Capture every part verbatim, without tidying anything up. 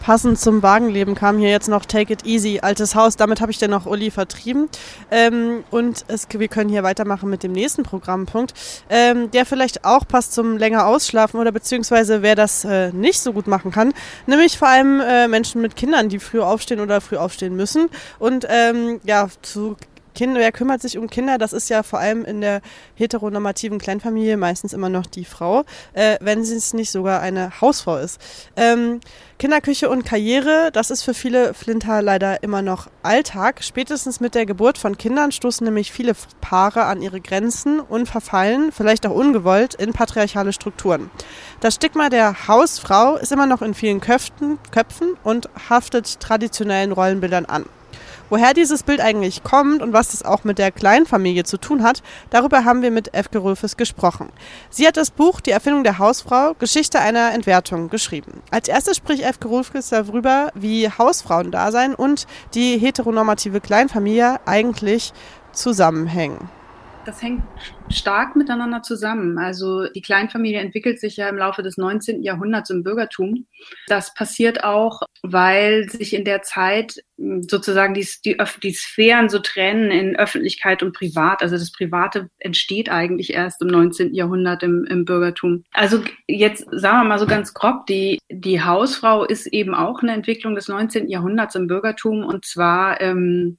passend zum Wagenleben kam hier jetzt noch Take It Easy, altes Haus. Damit habe ich dann noch Uli vertrieben. Ähm, und es, wir können hier weitermachen mit dem nächsten Programmpunkt, ähm, der vielleicht auch passt zum länger Ausschlafen oder beziehungsweise wer das äh, nicht so gut machen kann. Nämlich vor allem äh, Menschen mit Kindern, die früh aufstehen oder früh aufstehen müssen. Und ähm, ja, zu Kinder, wer kümmert sich um Kinder? Das ist ja vor allem in der heteronormativen Kleinfamilie meistens immer noch die Frau, äh, wenn sie es nicht sogar eine Hausfrau ist. Ähm, Kinderküche und Karriere, das ist für viele Flinter leider immer noch Alltag. Spätestens mit der Geburt von Kindern stoßen nämlich viele Paare an ihre Grenzen und verfallen, vielleicht auch ungewollt, in patriarchale Strukturen. Das Stigma der Hausfrau ist immer noch in vielen Köpfen, Köpfen und haftet traditionellen Rollenbildern an. Woher dieses Bild eigentlich kommt und was es auch mit der Kleinfamilie zu tun hat, darüber haben wir mit Efke Rülfes gesprochen. Sie hat das Buch Die Erfindung der Hausfrau, Geschichte einer Entwertung geschrieben. Als erstes spricht Efke Rülfes darüber, wie Hausfrauendasein und die heteronormative Kleinfamilie eigentlich zusammenhängen. Das hängt stark miteinander zusammen. Also die Kleinfamilie entwickelt sich ja im Laufe des neunzehnten Jahrhunderts im Bürgertum. Das passiert auch, weil sich in der Zeit sozusagen die, die, die Sphären so trennen in Öffentlichkeit und Privat. Also das Private entsteht eigentlich erst im neunzehnten Jahrhundert im, im Bürgertum. Also jetzt sagen wir mal so ganz grob, die, die Hausfrau ist eben auch eine Entwicklung des neunzehnten Jahrhunderts im Bürgertum, und zwar ähm,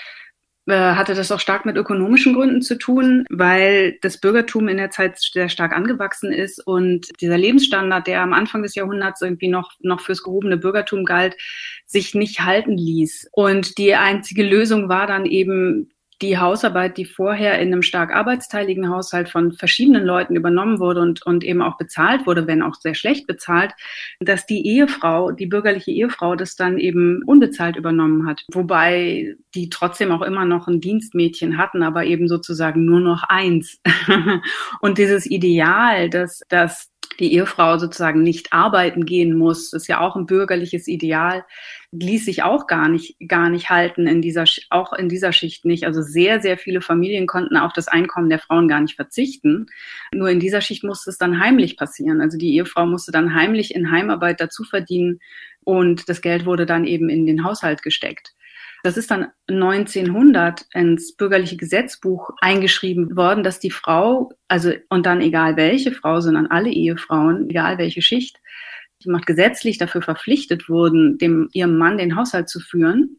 hatte das auch stark mit ökonomischen Gründen zu tun, weil das Bürgertum in der Zeit sehr stark angewachsen ist und dieser Lebensstandard, der am Anfang des Jahrhunderts irgendwie noch, noch fürs gehobene Bürgertum galt, sich nicht halten ließ. Und die einzige Lösung war dann eben die Hausarbeit, die vorher in einem stark arbeitsteiligen Haushalt von verschiedenen Leuten übernommen wurde und, und eben auch bezahlt wurde, wenn auch sehr schlecht bezahlt, dass die Ehefrau, die bürgerliche Ehefrau, das dann eben unbezahlt übernommen hat. Wobei die trotzdem auch immer noch ein Dienstmädchen hatten, aber eben sozusagen nur noch eins. Und dieses Ideal, dass, dass die Ehefrau sozusagen nicht arbeiten gehen muss, ist ja auch ein bürgerliches Ideal, ließ sich auch gar nicht, gar nicht halten in dieser, auch in dieser Schicht nicht. Also sehr, sehr viele Familien konnten auf das Einkommen der Frauen gar nicht verzichten. Nur in dieser Schicht musste es dann heimlich passieren. Also die Ehefrau musste dann heimlich in Heimarbeit dazu verdienen und das Geld wurde dann eben in den Haushalt gesteckt. Das ist dann neunzehnhundert ins bürgerliche Gesetzbuch eingeschrieben worden, dass die Frau, also und dann egal welche Frau, sondern alle Ehefrauen, egal welche Schicht, die macht gesetzlich dafür verpflichtet wurden, dem ihrem Mann den Haushalt zu führen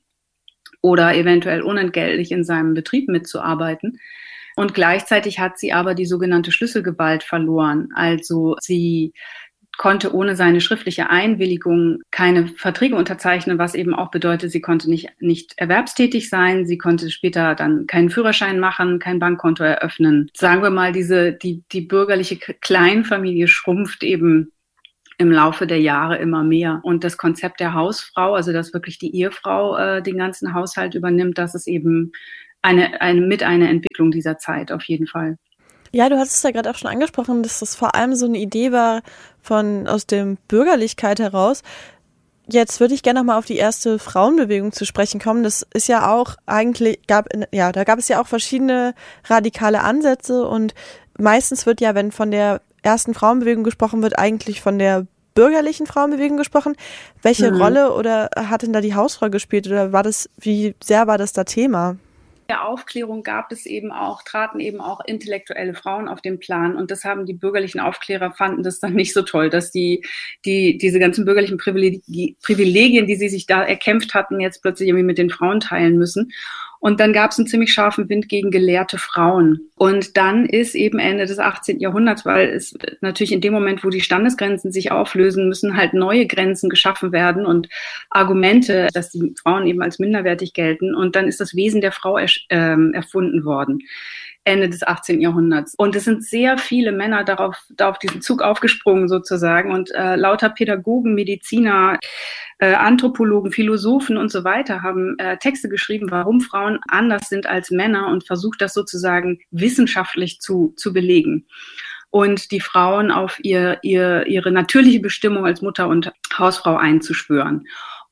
oder eventuell unentgeltlich in seinem Betrieb mitzuarbeiten. Und gleichzeitig hat sie aber die sogenannte Schlüsselgewalt verloren. Also sie konnte ohne seine schriftliche Einwilligung keine Verträge unterzeichnen, was eben auch bedeutet, sie konnte nicht, nicht erwerbstätig sein, sie konnte später dann keinen Führerschein machen, kein Bankkonto eröffnen. Sagen wir mal, diese, die, die bürgerliche Kleinfamilie schrumpft eben im Laufe der Jahre immer mehr. Und das Konzept der Hausfrau, also dass wirklich die Ehefrau äh, den ganzen Haushalt übernimmt, das ist eben eine, eine, mit einer Entwicklung dieser Zeit auf jeden Fall. Ja, du hast es ja gerade auch schon angesprochen, dass das vor allem so eine Idee war von aus der Bürgerlichkeit heraus. Jetzt würde ich gerne noch mal auf die erste Frauenbewegung zu sprechen kommen. Das ist ja auch eigentlich, gab ja, da gab es ja auch verschiedene radikale Ansätze und meistens wird ja, wenn von der ersten Frauenbewegung gesprochen wird, eigentlich von der bürgerlichen Frauenbewegung gesprochen. Welche mhm. Rolle oder hat denn da die Hausfrau gespielt oder war das, wie sehr war das da Thema? Der Aufklärung gab es eben auch, traten eben auch intellektuelle Frauen auf den Plan und das haben die bürgerlichen Aufklärer fanden das dann nicht so toll, dass die, die, diese ganzen bürgerlichen Privilegien, die sie sich da erkämpft hatten, jetzt plötzlich irgendwie mit den Frauen teilen müssen. Und dann gab es einen ziemlich scharfen Wind gegen gelehrte Frauen. Und dann ist eben Ende des achtzehnten Jahrhunderts, weil es natürlich in dem Moment, wo die Standesgrenzen sich auflösen, müssen halt neue Grenzen geschaffen werden und Argumente, dass die Frauen eben als minderwertig gelten. Und dann ist das Wesen der Frau er, äh, erfunden worden. Ende des achtzehnten Jahrhunderts. Und es sind sehr viele Männer darauf, da auf diesen Zug aufgesprungen sozusagen und äh, lauter Pädagogen, Mediziner, äh, Anthropologen, Philosophen und so weiter haben äh, Texte geschrieben, warum Frauen anders sind als Männer und versucht das sozusagen wissenschaftlich zu, zu belegen. Und die Frauen auf ihr, ihr, ihre natürliche Bestimmung als Mutter und Hausfrau einzuschwören.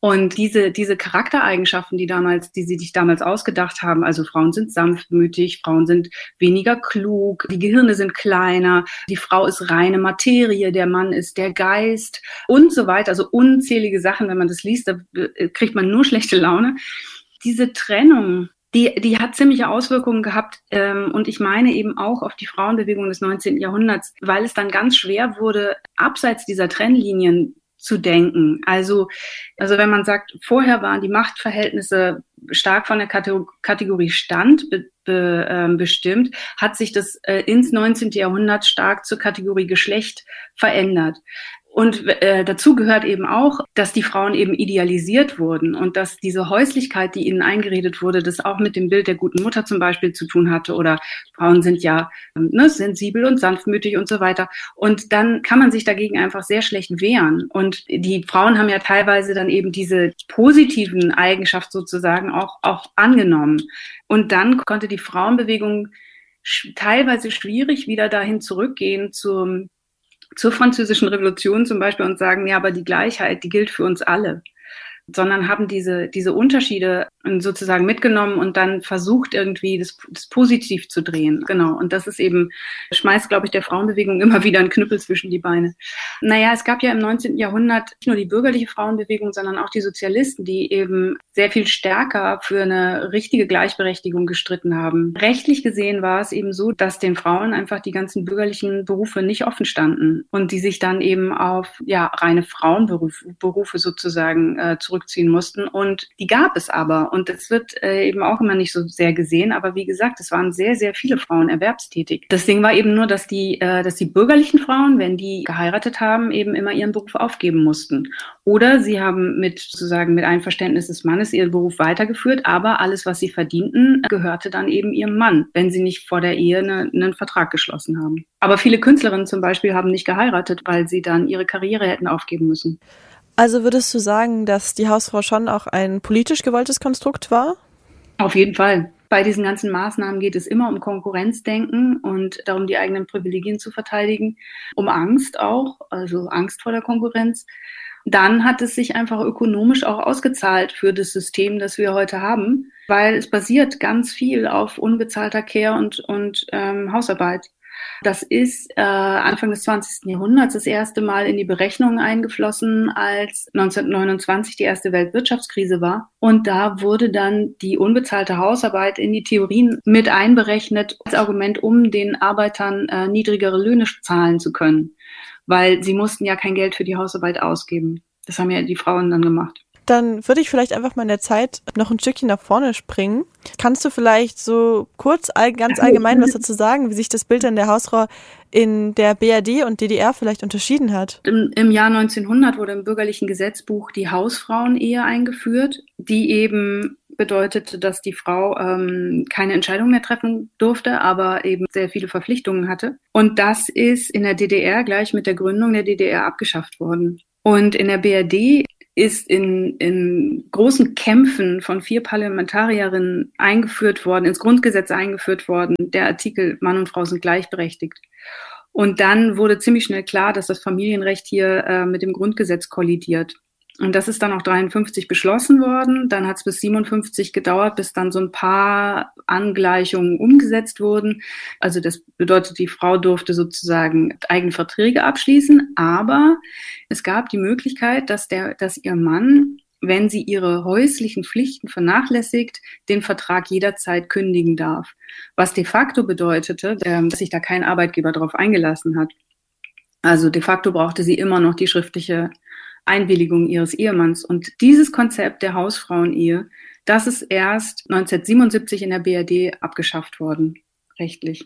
Und diese, diese Charaktereigenschaften, die damals, die sie sich damals ausgedacht haben, also Frauen sind sanftmütig, Frauen sind weniger klug, die Gehirne sind kleiner, die Frau ist reine Materie, der Mann ist der Geist und so weiter. Also unzählige Sachen, wenn man das liest, da kriegt man nur schlechte Laune. Diese Trennung, die, die hat ziemliche Auswirkungen gehabt. Ähm, und ich meine eben auch auf die Frauenbewegung des neunzehnten Jahrhunderts, weil es dann ganz schwer wurde, abseits dieser Trennlinien zu denken. Also, also wenn man sagt, vorher waren die Machtverhältnisse stark von der Kategorie Stand be, be, äh, bestimmt, hat sich das äh, ins neunzehnten Jahrhundert stark zur Kategorie Geschlecht verändert. Und äh, dazu gehört eben auch, dass die Frauen eben idealisiert wurden und dass diese Häuslichkeit, die ihnen eingeredet wurde, das auch mit dem Bild der guten Mutter zum Beispiel zu tun hatte. Oder Frauen sind ja ne, sensibel und sanftmütig und so weiter. Und dann kann man sich dagegen einfach sehr schlecht wehren. Und die Frauen haben ja teilweise dann eben diese positiven Eigenschaften sozusagen auch, auch angenommen. Und dann konnte die Frauenbewegung sch- teilweise schwierig wieder dahin zurückgehen zum zur Französischen Revolution zum Beispiel und sagen, ja, aber die Gleichheit, die gilt für uns alle, sondern haben diese, diese Unterschiede sozusagen mitgenommen und dann versucht irgendwie das, das positiv zu drehen. Genau. Und das ist eben, schmeißt, glaube ich, der Frauenbewegung immer wieder einen Knüppel zwischen die Beine. Naja, es gab ja im neunzehnten Jahrhundert nicht nur die bürgerliche Frauenbewegung, sondern auch die Sozialisten, die eben sehr viel stärker für eine richtige Gleichberechtigung gestritten haben. Rechtlich gesehen war es eben so, dass den Frauen einfach die ganzen bürgerlichen Berufe nicht offen standen und die sich dann eben auf ja reine Frauenberufe Berufe sozusagen äh, zurückziehen mussten. Und die gab es aber. Und es wird äh, eben auch immer nicht so sehr gesehen. Aber wie gesagt, es waren sehr, sehr viele Frauen erwerbstätig. Das Ding war eben nur, dass die, äh, dass die bürgerlichen Frauen, wenn die geheiratet haben, eben immer ihren Beruf aufgeben mussten. Oder sie haben mit sozusagen mit Einverständnis des Mannes ihren Beruf weitergeführt, aber alles, was sie verdienten, gehörte dann eben ihrem Mann, wenn sie nicht vor der Ehe eine, einen Vertrag geschlossen haben. Aber viele Künstlerinnen zum Beispiel haben nicht geheiratet, weil sie dann ihre Karriere hätten aufgeben müssen. Also würdest du sagen, dass die Hausfrau schon auch ein politisch gewolltes Konstrukt war? Auf jeden Fall. Bei diesen ganzen Maßnahmen geht es immer um Konkurrenzdenken und darum, die eigenen Privilegien zu verteidigen, um Angst auch, also Angst vor der Konkurrenz. Dann hat es sich einfach ökonomisch auch ausgezahlt für das System, das wir heute haben, weil es basiert ganz viel auf unbezahlter Care und, und ähm, Hausarbeit. Das ist äh, Anfang des zwanzigsten Jahrhunderts das erste Mal in die Berechnungen eingeflossen, als neunzehnhundertneunundzwanzig die erste Weltwirtschaftskrise war. Und da wurde dann die unbezahlte Hausarbeit in die Theorien mit einberechnet, als Argument, um den Arbeitern äh, niedrigere Löhne zahlen zu können. Weil sie mussten ja kein Geld für die Hausarbeit ausgeben. Das haben ja die Frauen dann gemacht. Dann würde ich vielleicht einfach mal in der Zeit noch ein Stückchen nach vorne springen. Kannst du vielleicht so kurz, all, ganz allgemein was dazu sagen, wie sich das Bild an der Hausfrau in der B R D und D D R vielleicht unterschieden hat? Im, im Jahr neunzehnhundert wurde im bürgerlichen Gesetzbuch die Hausfrauenehe eingeführt, die eben bedeutete, dass die Frau ähm, keine Entscheidung mehr treffen durfte, aber eben sehr viele Verpflichtungen hatte. Und das ist in der D D R gleich mit der Gründung der D D R abgeschafft worden. Und in der B R D ist in, in großen Kämpfen von vier Parlamentarierinnen eingeführt worden, ins Grundgesetz eingeführt worden, der Artikel Mann und Frau sind gleichberechtigt. Und dann wurde ziemlich schnell klar, dass das Familienrecht hier äh, mit dem Grundgesetz kollidiert. Und das ist dann auch dreiundfünfzig beschlossen worden. Dann hat es bis siebenundfünfzig gedauert, bis dann so ein paar Angleichungen umgesetzt wurden. Also das bedeutet, die Frau durfte sozusagen eigene Verträge abschließen. Aber es gab die Möglichkeit, dass der, dass ihr Mann, wenn sie ihre häuslichen Pflichten vernachlässigt, den Vertrag jederzeit kündigen darf. Was de facto bedeutete, dass sich da kein Arbeitgeber darauf eingelassen hat. Also de facto brauchte sie immer noch die schriftliche Einwilligung ihres Ehemanns. Und dieses Konzept der Hausfrauenehe, das ist erst neunzehnhundertsiebenundsiebzig in der B R D abgeschafft worden, rechtlich.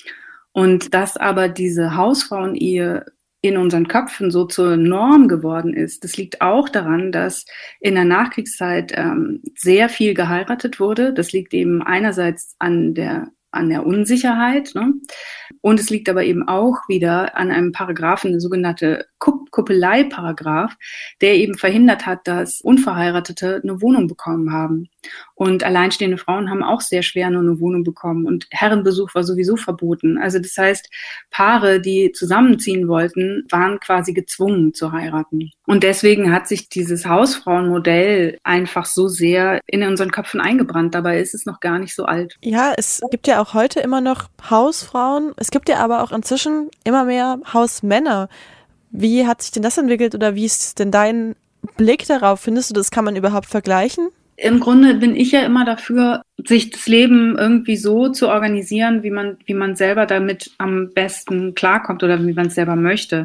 Und dass aber diese Hausfrauenehe in unseren Köpfen so zur Norm geworden ist, das liegt auch daran, dass in der Nachkriegszeit ähm, sehr viel geheiratet wurde. Das liegt eben einerseits an der an der Unsicherheit, ne? Und es liegt aber eben auch wieder an einem Paragraphen, eine sogenannte Kuppelei-Paragraph, der eben verhindert hat, dass Unverheiratete eine Wohnung bekommen haben. Und alleinstehende Frauen haben auch sehr schwer nur eine Wohnung bekommen. Und Herrenbesuch war sowieso verboten. Also das heißt, Paare, die zusammenziehen wollten, waren quasi gezwungen zu heiraten. Und deswegen hat sich dieses Hausfrauenmodell einfach so sehr in unseren Köpfen eingebrannt. Dabei ist es noch gar nicht so alt. Ja, es gibt ja auch heute immer noch Hausfrauen. Es gibt ja aber auch inzwischen immer mehr Hausmänner. Wie hat sich denn das entwickelt oder wie ist denn dein Blick darauf? Findest du, das kann man überhaupt vergleichen? Im Grunde bin ich ja immer dafür, sich das Leben irgendwie so zu organisieren, wie man, wie man selber damit am besten klarkommt oder wie man es selber möchte.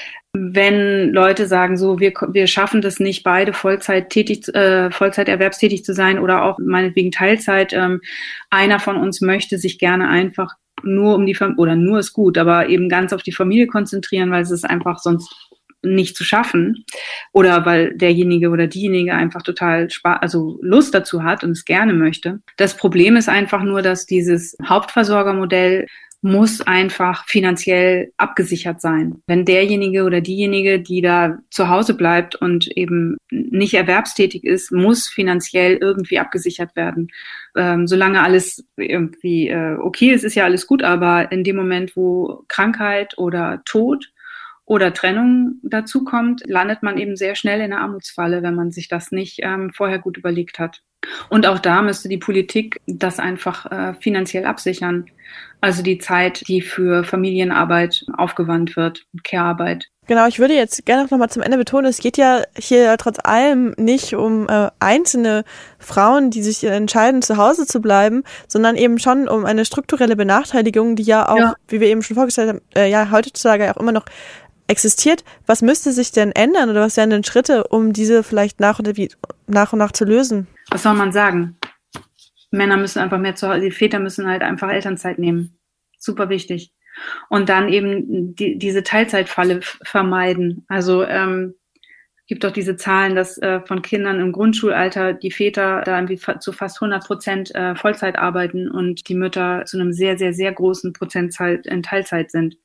Wenn Leute sagen, so wir wir schaffen das nicht, beide Vollzeit tätig, äh, Vollzeiterwerbstätig zu sein oder auch meinetwegen Teilzeit, ähm, einer von uns möchte sich gerne einfach nur um die Familie, oder nur ist gut, aber eben ganz auf die Familie konzentrieren, weil es ist einfach sonst nicht zu schaffen oder weil derjenige oder diejenige einfach total Spaß, also Lust dazu hat und es gerne möchte. Das Problem ist einfach nur, dass dieses Hauptversorgermodell muss einfach finanziell abgesichert sein. Wenn derjenige oder diejenige, die da zu Hause bleibt und eben nicht erwerbstätig ist, muss finanziell irgendwie abgesichert werden. Ähm, solange alles irgendwie äh, okay ist, ist ja alles gut, aber in dem Moment, wo Krankheit oder Tod oder Trennung dazu kommt, landet man eben sehr schnell in einer Armutsfalle, wenn man sich das nicht ähm, vorher gut überlegt hat. Und auch da müsste die Politik das einfach äh, finanziell absichern. Also die Zeit, die für Familienarbeit aufgewandt wird, Care-Arbeit. Genau, ich würde jetzt gerne noch mal zum Ende betonen, es geht ja hier trotz allem nicht um äh, einzelne Frauen, die sich entscheiden, zu Hause zu bleiben, sondern eben schon um eine strukturelle Benachteiligung, die ja auch, ja. wie wir eben schon vorgestellt haben, äh, ja heutzutage auch immer noch existiert. Was müsste sich denn ändern oder was wären denn Schritte, um diese vielleicht nach und, nach, und nach zu lösen? Was soll man sagen? Männer müssen einfach mehr zu Hause, die Väter müssen halt einfach Elternzeit nehmen. Super wichtig. Und dann eben die, diese Teilzeitfalle f- vermeiden. Also ähm, gibt doch diese Zahlen, dass äh, von Kindern im Grundschulalter die Väter da irgendwie fa- zu fast hundert Prozent äh, Vollzeit arbeiten und die Mütter zu einem sehr, sehr, sehr großen Prozentzahl in Teilzeit sind.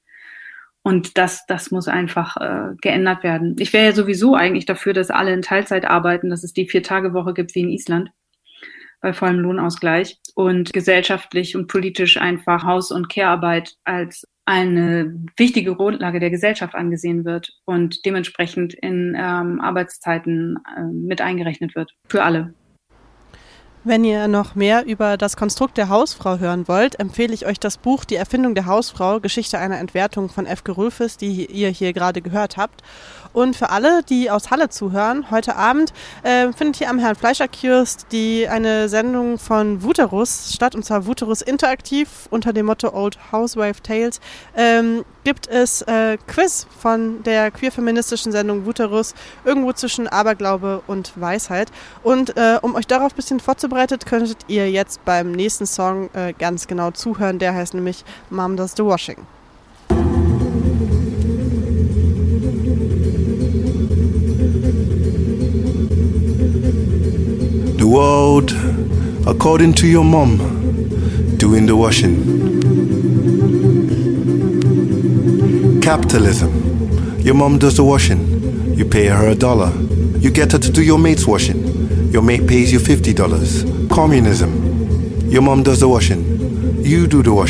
Und das, das muss einfach äh, geändert werden. Ich wäre ja sowieso eigentlich dafür, dass alle in Teilzeit arbeiten, dass es die Vier-Tage-Woche gibt wie in Island, bei vollem Lohnausgleich und gesellschaftlich und politisch einfach Haus- und Care-Arbeit als eine wichtige Grundlage der Gesellschaft angesehen wird und dementsprechend in ähm, Arbeitszeiten äh, mit eingerechnet wird. Für alle. Wenn ihr noch mehr über das Konstrukt der Hausfrau hören wollt, empfehle ich euch das Buch Die Erfindung der Hausfrau, Geschichte einer Entwertung von Efke Rülfes, die ihr hier gerade gehört habt. Und für alle, die aus Halle zuhören, heute Abend äh, findet hier am Herrn Fleischer Kiosk die eine Sendung von Wuterus statt, und zwar Wuterus Interaktiv unter dem Motto Old Housewife Tales. Ähm, gibt es äh, Quiz von der queer-feministischen Sendung Wuterus, irgendwo zwischen Aberglaube und Weisheit. Und äh, um euch darauf ein bisschen vorzubereitet, könntet ihr jetzt beim nächsten Song äh, ganz genau zuhören. Der heißt nämlich Mom Does the Washing. The world, according to your mom, doing the washing. Capitalism, your mom does the washing. You pay her a dollar. You get her to do your mate's washing. Your mate pays you fifty dollars. Communism, your mom does the washing. You do the washing.